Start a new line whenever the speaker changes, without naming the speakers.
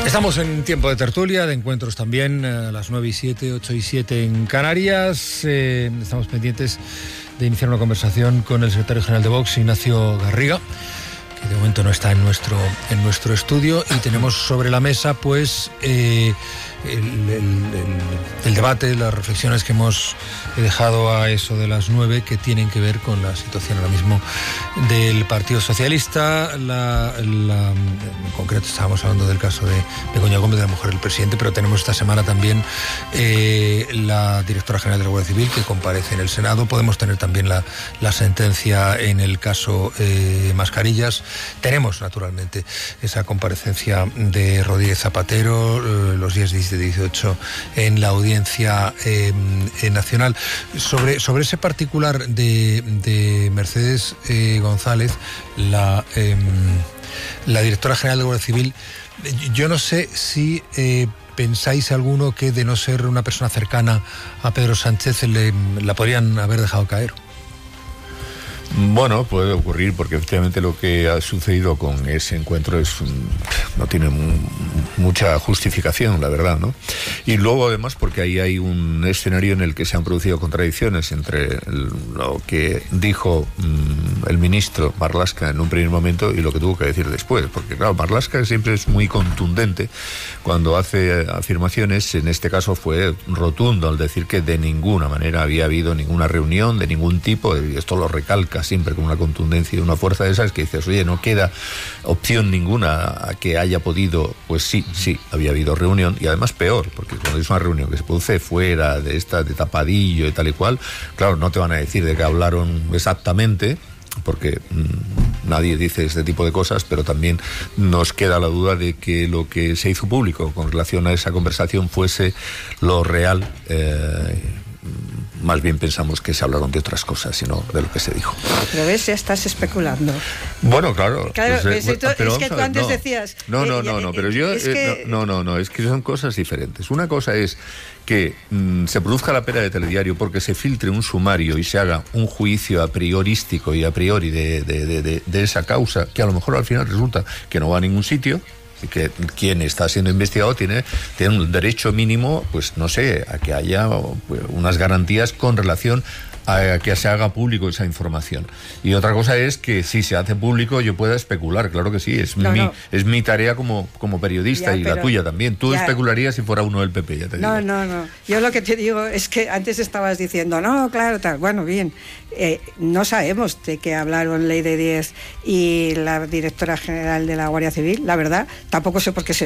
Estamos en tiempo de tertulia, de encuentros también, a las 9:07, 8:07 en Canarias. Estamos pendientes de iniciar una conversación con el secretario general de Vox, Ignacio Garriga, que de momento no está en nuestro estudio, y tenemos sobre la mesa pues el debate, las reflexiones que hemos dejado a eso de las 9, que tienen que ver con la situación ahora mismo del Partido Socialista. En concreto estábamos hablando del caso de Begoña Gómez, de la mujer del presidente, pero tenemos esta semana también la directora general de la Guardia Civil, que comparece en el Senado. Podemos tener también la sentencia en el caso Mascarillas. Tenemos, naturalmente, esa comparecencia de Rodríguez Zapatero los días 18 en la Audiencia Nacional. Sobre ese particular de Mercedes González, la directora general de Guardia Civil, yo no sé si pensáis alguno que, de no ser una persona cercana a Pedro Sánchez, la podrían haber dejado caer.
Bueno, puede ocurrir, porque efectivamente lo que ha sucedido con ese encuentro no tiene mucha justificación, la verdad, ¿no? Y luego, además, porque ahí hay un escenario en el que se han producido contradicciones entre lo que dijo el ministro Marlaska en un primer momento y lo que tuvo que decir después, porque claro, Marlaska siempre es muy contundente cuando hace afirmaciones. En este caso fue rotundo al decir que de ninguna manera había habido ninguna reunión de ningún tipo, y esto lo recalca siempre con una contundencia y una fuerza de esas, que dices, oye, no queda opción ninguna a que haya podido. Pues sí, había habido reunión, y además peor, porque cuando es una reunión que se produce fuera de tapadillo y tal y cual, claro, no te van a decir de qué hablaron exactamente, porque nadie dice este tipo de cosas, pero también nos queda la duda de que lo que se hizo público con relación a esa conversación fuese lo real. Más bien pensamos que se hablaron de otras cosas, sino de lo que se dijo.
Pero ves, ya estás especulando.
Bueno, claro.
Pues, pero es que tú antes decías...
No, pero yo... Es que son cosas diferentes. Una cosa es que se produzca la pera de Telediario porque se filtre un sumario y se haga un juicio a priorístico y a priori de esa causa, que a lo mejor al final resulta que no va a ningún sitio, y que quien está siendo investigado tiene un derecho mínimo, pues no sé, a que haya unas garantías con relación a que se haga público esa información. Y otra cosa es que si se hace público yo pueda especular, claro que sí, es mi tarea como periodista, y la tuya también. Tú especularías si fuera uno del PP, ya te digo.
No. Yo lo que te digo es que antes estabas diciendo, no, claro, tal. Bueno, bien, no sabemos de qué hablaron Ley de 10 y la directora general de la Guardia Civil, la verdad. Tampoco sé por qué se